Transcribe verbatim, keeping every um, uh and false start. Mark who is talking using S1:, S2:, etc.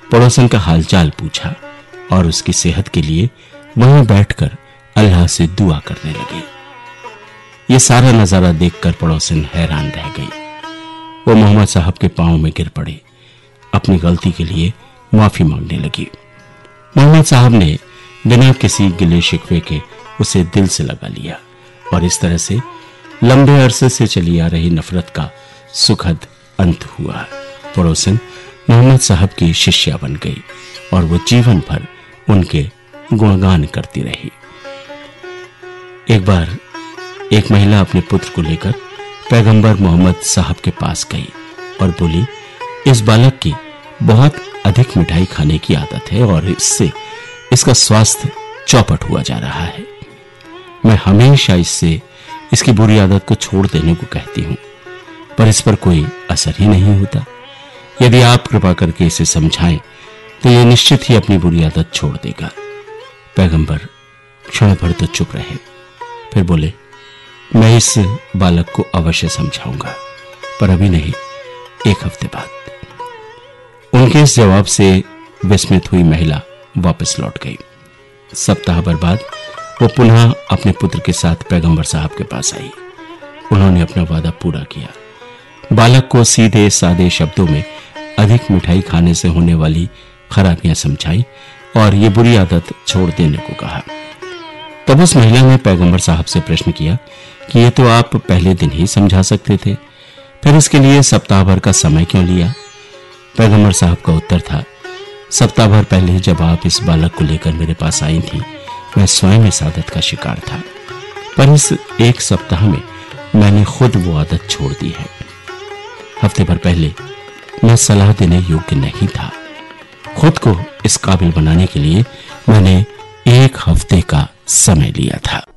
S1: पड़ोसन का हालचाल पूछा और उसकी सेहत के लिए वहीं बैठकर अल्लाह से दुआ करने लगे। ये सारा नजारा देखकर पड़ोसन हैरान रह गई। वो मोहम्मद साहब के पांव में गिर पड़े, अपनी गलती के लिए माफी मांगने लगी। मोहम्मद साहब ने बिना किसी गिले शिकवे के उसे दिल से लगा लिया और इस तरह से लंबे अरसे से चली आ रही नफरत का सुखद अंत हुआ। पड़ोसन मोहम्मद साहब की शिष्या बन गई और वो जीवन भर उनके गुणगान करती रही। एक बार एक महिला अपने पुत्र को लेकर पैगंबर मोहम्मद साहब के पास गई और बोली, इस बालक की बहुत अधिक मिठाई खाने की आदत है और इससे इसका स्वास्थ्य चौपट हुआ जा रहा है। मैं हमेशा इससे इसकी बुरी आदत को छोड़ देने को कहती हूं, पर इस पर कोई असर ही नहीं होता। यदि आप कृपा करके इसे समझाएं तो यह निश्चित ही अपनी बुरी आदत छोड़ देगा। पैगंबर क्षण भर तो चुप रहे, फिर बोले, मैं इस बालक को अवश्य समझाऊंगा, पर अभी नहीं, एक हफ्ते बाद। उनके इस जवाब से विस्मित हुई महिला वापस लौट गई। सप्ताह भर बाद वो पुनः अपने पुत्र के साथ पैगंबर साहब के पास आई। उन्होंने अपना वादा पूरा किया, बालक को सीधे सादे शब्दों में अधिक मिठाई खाने से होने वाली खराबियां समझाई और ये बुरी आदत छोड़ देने को कहा। तब उस महिला ने पैगंबर साहब से प्रश्न किया कि ये तो आप पहले दिन ही समझा सकते थे, फिर इसके लिए सप्ताह भर का समय क्यों लिया? पैगंबर साहब का उत्तर था, सप्ताह भर पहले जब आप इस बालक को लेकर मेरे पास आई थी, मैं स्वयं इस आदत का शिकार था, पर इस एक सप्ताह में मैंने खुद वो आदत छोड़ दी है। हफ्ते भर पहले मैं सलाह देने योग्य नहीं था। खुद को इस काबिल बनाने के लिए मैंने एक हफ्ते का समय लिया था।